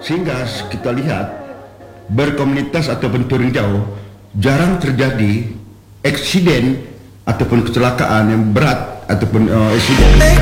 Sehingga kita lihat berkomunitas ataupun touring jauh jarang terjadi eksiden ataupun kecelakaan yang berat ataupun eksiden.